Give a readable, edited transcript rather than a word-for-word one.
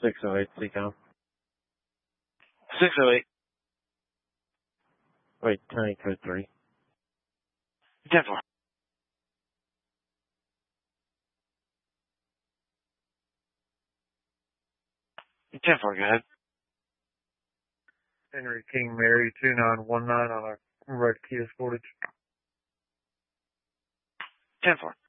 608, Seacom. 608. Wait, County Code 3. 10-4. Go ahead. Henry King Mary 2919 on a red Kia Sportage. 10-4.